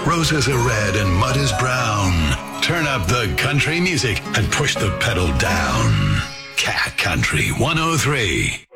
Roses are red and mud is brown. Turn up the country music and push the pedal down. Cat Country 103.